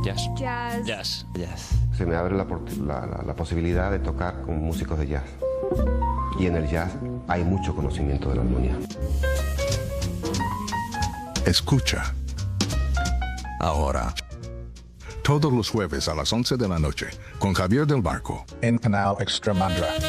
Jazz. Jazz. Jazz. Jazz. Se me abre la posibilidad de tocar con músicos de jazz. Y en el jazz hay mucho conocimiento de la armonía. Escucha. Ahora. Todos los jueves a las 11 de la noche con Javier del Barco en Canal Extremadura.